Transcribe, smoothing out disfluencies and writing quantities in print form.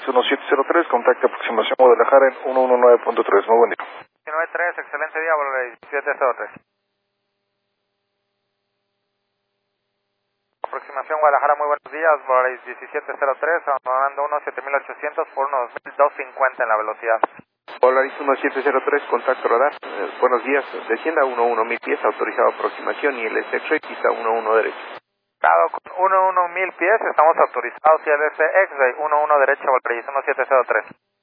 1703, contacto aproximación Guadalajara en 119.3. Muy buen día. 193, excelente día, Volaris 1703. Aproximación Guadalajara, muy buenos días, Volaris 1703, abandonando 17800 por unos 250 en la velocidad. Polaris 1703, contacto radar. Buenos días, descienda 11.000 pies, autorizado aproximación y el X-Ray pista 11 derecho. Claro, con 11.000 pies estamos autorizados y el X-Ray 11 derecho, Volaris 1703.